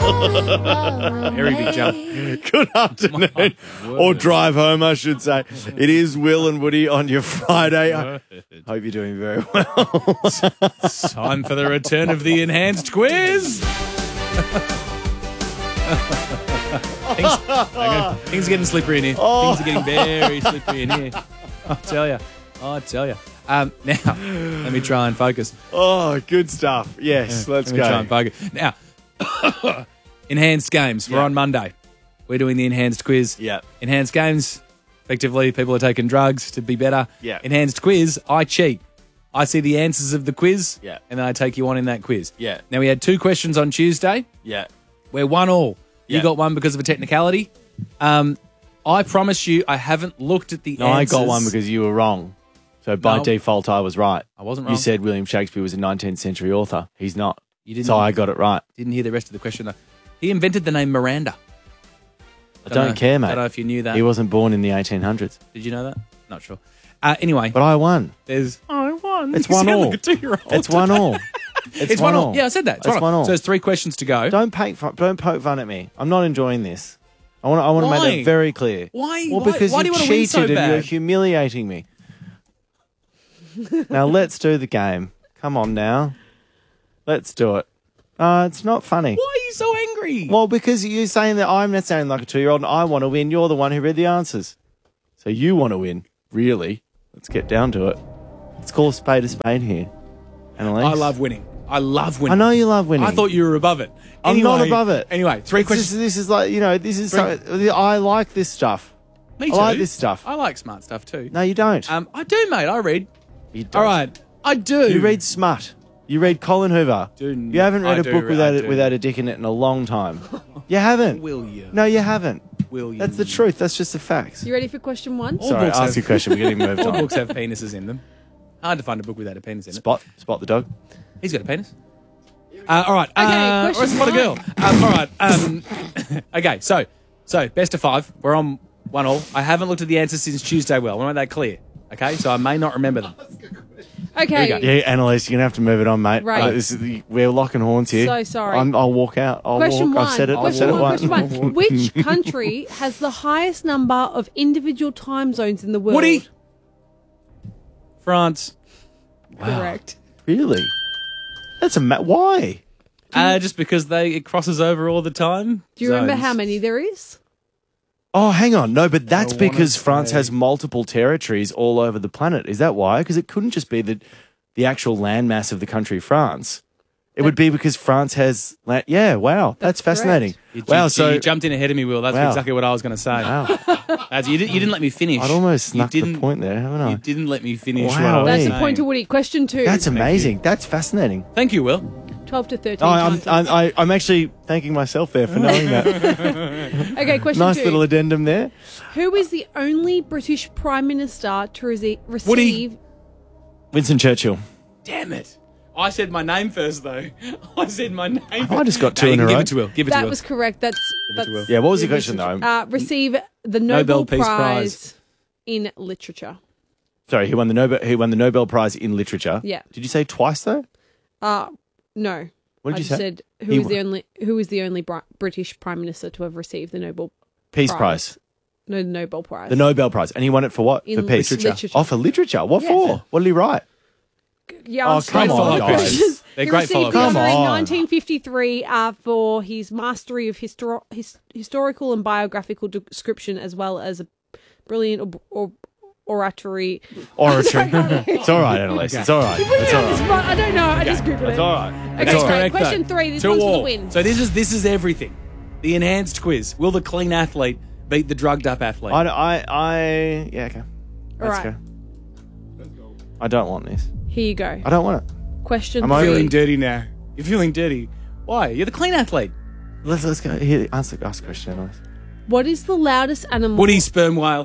Very big jump. Good afternoon. Or drive home, I should say. It is Will and Woody on your Friday. I hope you're doing very well. Time for the return of the enhanced quiz. Things are getting slippery in here. Things are getting very slippery in here. I tell you. Now, let me try and focus. Oh, good stuff. Yes, let's Let me go. try and focus. Now, enhanced games. We're on Monday. We're doing the enhanced quiz. Yeah. Enhanced games. Effectively, people are taking drugs to be better. Yeah. Enhanced quiz. I cheat. I see the answers of the quiz. Yeah. And then I take you on in that quiz. Yeah. Now, we had 2 questions on Tuesday. Yeah. We're 1-1. You Yeah. got one because of a technicality. I promise you, I haven't looked at the No, answers. I got one because you were wrong. So by No. default, I was right. I wasn't wrong. You said William Shakespeare was a 19th century author. He's not. You didn't. So I got it right. Didn't hear the rest of the question though. He invented the name Miranda. I don't care, mate. Don't know if you knew that. He wasn't born in the 1800s. Did you know that? Not sure. Anyway, But I won. I won. It's You sound 1-1. like a 2-year-old. It's 1-1. It's 1-1. Yeah, I said that. It's 1-1. It's So there's 3 questions to go. Don't poke fun at me. I'm not enjoing this. I want to Why? make that very clear. Why? Well, Why- because why do you you wanna win cheated so and you're bad? humiliating me. Now let's do the game. Come on now. Let's do it. It's not funny. Why are you so angry? Well, because you're saying that I'm not sounding like a 2-year-old and I want to win. You're the one who read the answers. So you want to win. Really? Let's get down to it. Let's call a spade here. Annalise? I love winning. I love winning. I know you love winning. I thought you were above it. I'm not above it. Anyway, 3 questions. This is like, this is I like this stuff. Me too. I like this stuff. I like smart stuff too. No, you don't. I do, mate. I read. You don't. All right. I do. You read smut. You read Colin Hoover. Dude, You haven't read I a do book read- I do. without a dick in it in a long time. You haven't. Will you? No, you haven't. Will you? That's the truth. That's just the facts. You ready for question 1? Sorry, books ask have- your question. We're getting moved All on. books have penises in them. Hard to find a book without a penis in it. Spot the dog. He's got a penis. All right. Okay, question or spot a girl. All right. Okay. So best of 5. We're on 1-1. I haven't looked at the answers since Tuesday. Well, I want to make that clear. Okay. So I may not remember them. Okay. Here we Yeah, Annalise, you're going to have to move it on, mate. Right. We're locking horns here. So sorry. I'll walk out. Question 1. I've said it. I've Question said it 1. once. Question 1. Which country has the highest number of individual time zones in the world? Woody. France. Correct. Really? That's why? Just because it crosses over all the time. Do you remember Zones. how many there is? Oh, hang on. No, but that's wanna because France say- has multiple territories all over the planet. Is that why? Because it couldn't just be the actual landmass of the country France. It would be because France has land. Yeah, wow. That's fascinating. Wow, You jumped in ahead of me, Will. That's Wow. exactly what I was going to say. Wow. You didn't let me finish. I'd almost You snuck the didn't- point there, haven't I? You didn't let me finish. Wow, What I was That's Hey. a point to saying. Woody. Question 2. That's amazing. That's fascinating. Thank you, Will. 12 to 13 Oh, times. I'm actually thanking myself there for knowing that. Okay, question Nice 2. little addendum there. Who is the only British Prime Minister to receive... Woody. Winston Churchill. Damn it. I said my name first, though. I said my name. I just got 2 No, in you a can row. give it to Will. Give it to That Will. was correct. That's Will. Yeah, what was the question, though? receive the Nobel, Nobel Peace Prize in Literature. Sorry, he won the Nobel Prize in Literature. Yeah. Did you say twice, though? No. What did I you just say? said He who is the only British Prime Minister to have received the Nobel Peace Prize. No, the Nobel Prize. The Nobel Prize. And he won it for what? In for peace. literature. Oh, for literature. What Yeah. for? What did he write? Yeah, Oh, I'm come sorry. on, follow guys. questions. They're He great received follow the Come honour in on. 1953 for his mastery of historical and biographical description, as well as a brilliant oratory. Oratory. It's all right, Annalise. It's all right. It's all right. I don't know. I just googled It's it. all right. Okay, That's great. correct, Question though. 3. This 2 one's for the all. win. So this is everything. The enhanced quiz. Will the clean athlete beat the drugged up athlete? Yeah, okay. All Let's right. go. I don't want this. Here you go. I don't want it. Question I'm over You're feeling it. dirty now. You're feeling dirty. Why? You're the clean athlete. Let's go. Here, ask the question, Annalise. What is the loudest animal? Woody sperm whale.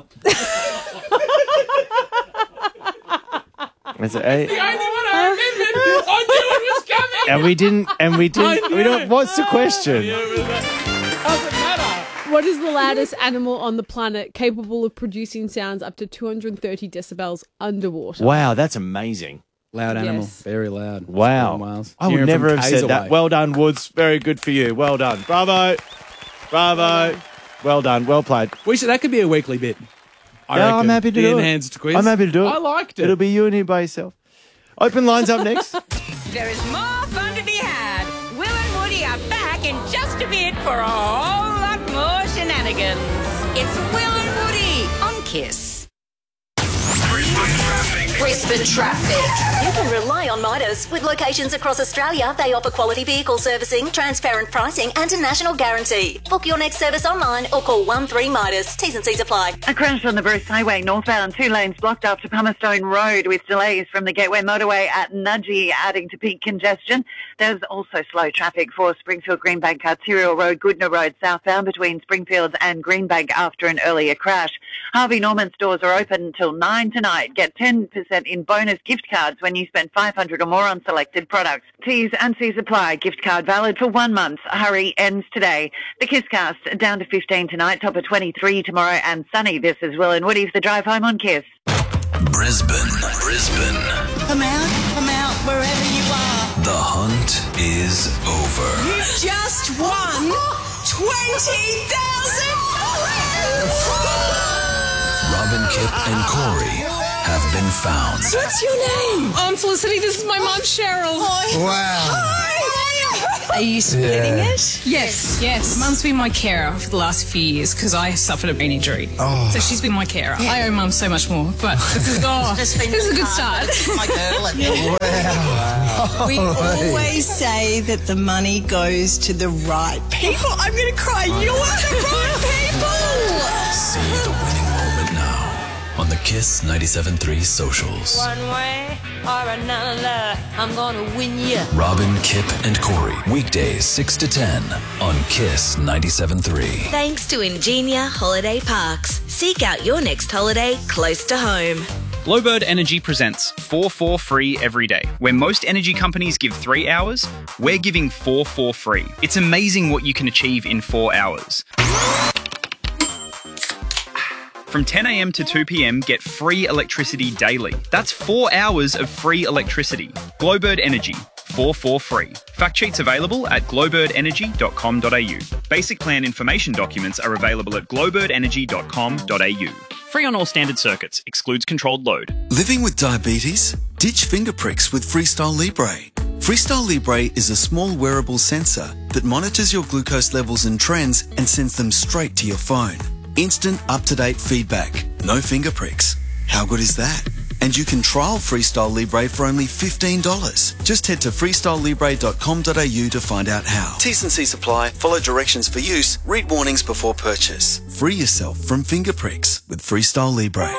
Is it The only one I remembered. I knew it was coming. And we didn't. We don't. What's the question? Doesn't matter. What is the loudest animal on the planet capable of producing sounds up to 230 decibels underwater? Wow, that's amazing. Loud animal. Yes. Very loud. Wow. In Wales. I would Hearing never from have K's said that. away. Well done, Woods. Very good for you. Well done. Bravo. Bravo. Well done. Well played. That could be a weekly bit. I Yeah, reckon. I'm happy to The do it. enhanced quiz. I'm happy to do it. I liked it. It'll be you and him by yourself. Open lines up next. There is more fun to be had. Will and Woody are back in just a bit for a whole lot more shenanigans. It's Will and Woody on Kiss. Brisbane traffic. You can rely on Midas. With locations across Australia, they offer quality vehicle servicing, transparent pricing and a national guarantee. Book your next service online or call 13 Midas. T's and C's apply. A crash on the Bruce Highway northbound, 2 lanes blocked after Palmerstone Road with delays from the Gateway Motorway at Nudgee, adding to peak congestion. There's also slow traffic for Springfield Greenbank Arterial Road, Goodna Road southbound between Springfield and Greenbank after an earlier crash. Harvey Norman stores are open until 9 tonight. Get 10% in bonus gift cards when you spend $500 or more on selected products. T's and C's apply. Gift card valid for 1 month. Hurry ends today. The Kisscast down to 15 tonight, top of 23 tomorrow and sunny. This is Will and Woody for the drive home on Kiss. Brisbane. Come out, wherever you are. The hunt is over. You just won $20,000. Robin, Kip, and Corey have been found. What's your name? I'm Felicity. This is my mum, Cheryl. Wow. Are you splitting it? Yes. Mum's been my carer for the last few years because I suffered a brain injury. Oh. So she's been my carer. I owe Mum so much more, but this is a good start. Like early. Wow. We always say that the money goes to the right people. I'm going to cry. You're the right people. See the winning moment now on the Kiss 97.3 socials. One way or another, I'm gonna win you. Robin, Kip, and Corey. Weekdays 6 to 10 on Kiss 97.3. Thanks to Ingenia Holiday Parks. Seek out your next holiday close to home. Glowbird Energy presents 4 for free every day. Where most energy companies give 3 hours, we're giving 4 for free. It's amazing what you can achieve in 4 hours. From 10 a.m. to 2 p.m, get free electricity daily. That's 4 hours of free electricity. Glowbird Energy, 4 for free. Fact sheets available at glowbirdenergy.com.au. Basic plan information documents are available at glowbirdenergy.com.au. Free on all standard circuits, excludes controlled load. Living with diabetes? Ditch finger pricks with Freestyle Libre. Freestyle Libre is a small wearable sensor that monitors your glucose levels and trends and sends them straight to your phone. Instant, up-to-date feedback. No finger pricks. How good is that? And you can trial Freestyle Libre for only $15. Just head to freestylelibre.com.au to find out how. T's and C's apply. Follow directions for use. Read warnings before purchase. Free yourself from finger pricks with Freestyle Libre.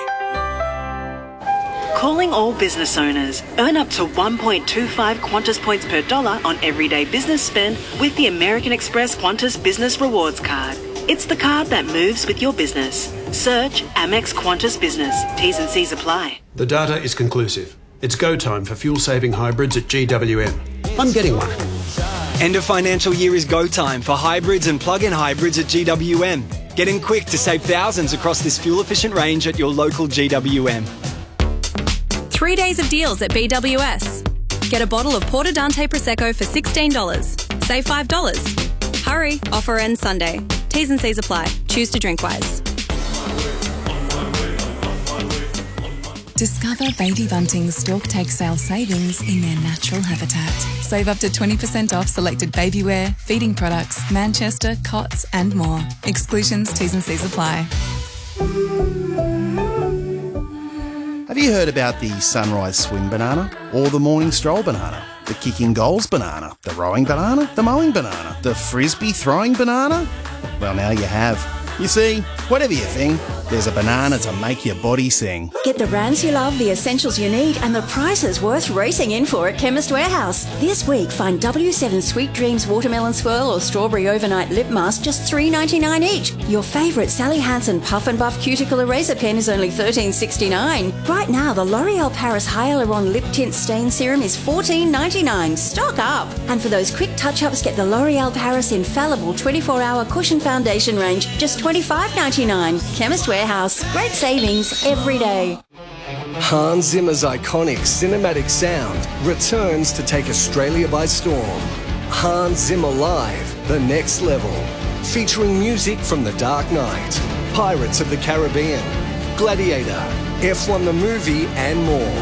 Calling all business owners. Earn up to 1.25 Qantas points per dollar on everyday business spend with the American Express Qantas Business Rewards Card. It's the card that moves with your business. Search Amex Qantas Business. T's and C's apply. The data is conclusive. It's go time for fuel-saving hybrids at GWM. I'm getting one. End of financial year is go time for hybrids and plug-in hybrids at GWM. Get in quick to save thousands across this fuel-efficient range at your local GWM. 3 days of deals at BWS. Get a bottle of Porto Dante Prosecco for $16. Save $5. Hurry, offer ends Sunday. T's and C's apply. Choose to drink wise. Discover Baby Bunting's Stork Take Sale savings in their natural habitat. Save up to 20% off selected baby wear, feeding products, Manchester, cots and more. Exclusions, T's and C's apply. Have you heard about the sunrise swim banana or the morning stroll banana? The kicking goals banana, the rowing banana, the mowing banana, the frisbee throwing banana? Well, now you have. You see, whatever you think, there's a banana to make your body sing. Get the brands you love, the essentials you need, and the prices worth racing in for at Chemist Warehouse. This week, find W7 Sweet Dreams Watermelon Swirl or Strawberry Overnight Lip Mask just $3.99 each. Your favourite Sally Hansen Puff and Buff Cuticle Eraser Pen is only $13.69. Right now, the L'Oreal Paris Hyaluron Lip Tint Stain Serum is $14.99. Stock up! And for those quick touch-ups, get the L'Oreal Paris Infallible 24-Hour Cushion Foundation range, just $25.99. Chemist Warehouse. Great savings every day. Hans Zimmer's iconic cinematic sound returns to take Australia by storm. Hans Zimmer Live, The Next Level. Featuring music from The Dark Knight, Pirates of the Caribbean, Gladiator, F1 the Movie, and more.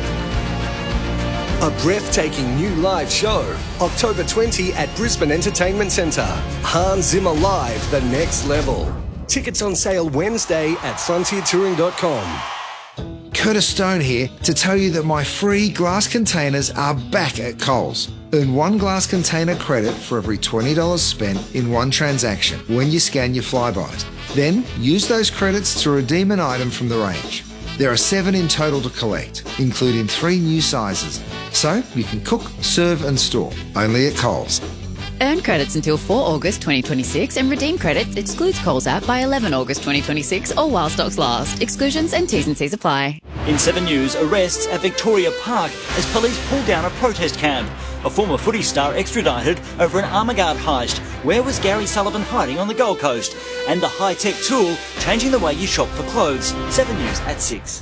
A breathtaking new live show, October 20 at Brisbane Entertainment Centre. Hans Zimmer Live, The Next Level. Tickets on sale Wednesday at frontiertouring.com. Curtis Stone here to tell you that my free glass containers are back at Coles. Earn one glass container credit for every $20 spent in one transaction when you scan your Flybys. Then use those credits to redeem an item from the range. There are 7 in total to collect, including 3 new sizes. So you can cook, serve and store, only at Coles. Earn credits until 4 August 2026 and redeem credits excludes Coles app by 11 August 2026 or while stocks last. Exclusions and T's and C's apply. In 7 News, arrests at Victoria Park as police pull down a protest camp. A former footy star extradited over an Armaguard heist. Where was Gary Sullivan hiding on the Gold Coast? And the high-tech tool changing the way you shop for clothes. 7 News at 6.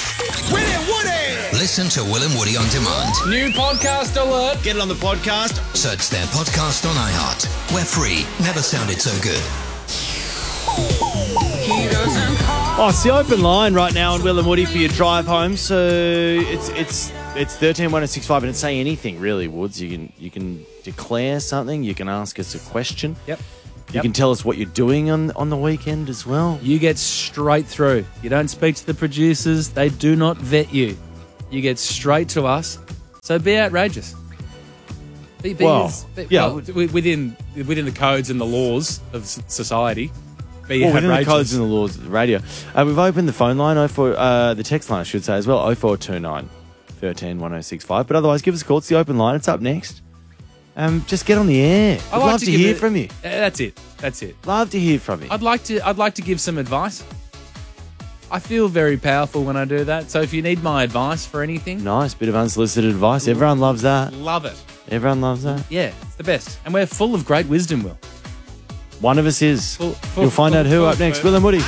Listen to Will and Woody on demand. New podcast alert. Get it on the podcast. Search their podcast on iHeart. We're free. Never sounded so good. Oh, it's the open line right now on Will and Woody for your drive home. So it's 131065, and it's say anything really, Woods. You can declare something. You can ask us a question. Yep. You can tell us what you're doing on the weekend as well. You get straight through. You don't speak to the producers. They do not vet you. You get straight to us. So be outrageous. Within the codes and the laws of society. Be outrageous. Within the codes and the laws of the radio. We've opened the phone line, the text line, I should say, as well, 0429 13 1065. But otherwise, give us a call. It's the open line. It's up next. Just get on the air. I'd love to hear from you. That's it. Love to hear from you. I'd like to give some advice. I feel very powerful when I do that. So if you need my advice for anything, nice bit of unsolicited advice. Everyone loves that. Love it. Everyone loves that. Yeah, it's the best, and we're full of great wisdom. Will one of us is? You'll find out who up next. Will and Woody.